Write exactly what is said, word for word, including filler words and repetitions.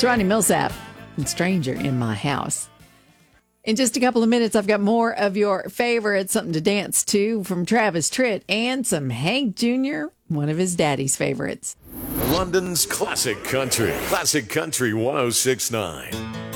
It's Ronnie Millsap and Stranger in My House. In just a couple of minutes, I've got more of your favorites, something to dance to from Travis Tritt, and some Hank Junior, one of his daddy's favorites. London's Classic Country. Classic Country one oh six point nine.